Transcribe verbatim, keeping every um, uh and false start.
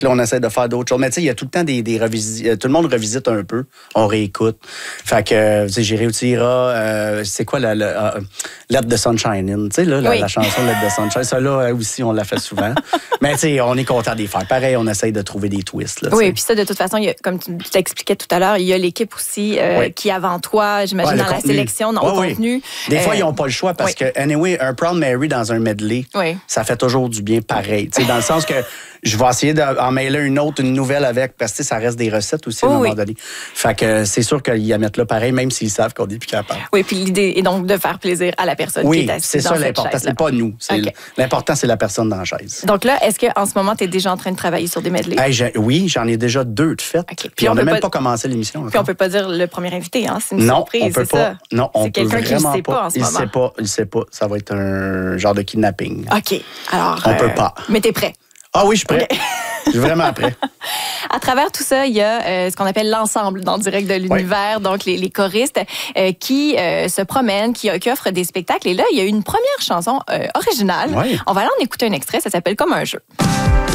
Là, on essaie de faire d'autres choses. Mais tu sais, il y a tout le temps des, des revisites. Tout le monde revisite un peu. On réécoute. Fait que, tu sais, j'ai réussi euh, c'est quoi la, la uh, Let the Sunshine In? Tu sais, là, la, oui. la chanson Let the Sunshine. Ça, là aussi, on l'a fait souvent. Mais tu sais, on est content d'y faire. Pareil, on essaie de trouver des twists. Là, oui, puis ça, de toute façon, il y a, comme tu t'expliquais tout à l'heure, il y a l'équipe aussi euh, oui. qui, avant toi, j'imagine, ouais, dans contenu. La sélection, dans oui, le contenu. Oui. Des euh, fois, ils n'ont pas le choix parce oui. que, anyway, un Proud Mary dans un medley, oui. ça fait toujours du bien pareil. Tu sais, dans le sens que je vais essayer d'en mêler une autre, une nouvelle avec, parce que ça reste des recettes aussi à un oh, moment oui. donné. Fait que c'est sûr qu'ils la mettent là pareil, même s'ils savent qu'on n'est plus capable. Oui, puis l'idée est donc de faire plaisir à la personne oui, qui est assise c'est ça l'important. C'est pas nous. C'est okay. L'important, c'est la personne dans la chaise. Donc là, est-ce qu'en ce moment, tu es déjà en train de travailler sur des medleys? Hey, j'ai, oui, j'en ai déjà deux de faites. Okay. Puis, puis on n'a même pas... pas commencé l'émission encore. Puis on peut pas dire le premier invité, hein? C'est une non, surprise, on peut c'est pas. ça? Non, on c'est peut quelqu'un qui ne sait pas. pas en ce il moment. Il sait pas, il sait pas. Ça va être un genre de kidnapping. OK. Alors, on euh... peut pas. Mais t'es prêt? Ah oui, je suis prêt. Okay. Je suis vraiment prêt. À travers tout ça, il y a euh, ce qu'on appelle l'ensemble dans Direct de l'univers, oui. donc les, les choristes euh, qui euh, se promènent, qui, qui offrent des spectacles. Et là, il y a une première chanson euh, originale. Oui. On va aller en écouter un extrait, ça s'appelle Comme un jeu.